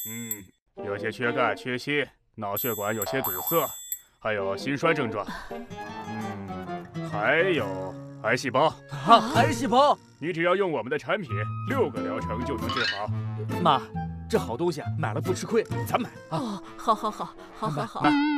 有些缺钙、缺锌，脑血管有些堵塞，还有心衰症状。还有癌细胞。 癌细胞！ 你只要用我们的产品，6个疗程就能治好。 妈，这好东西啊，买了不吃亏，咱买啊！ 好。 买。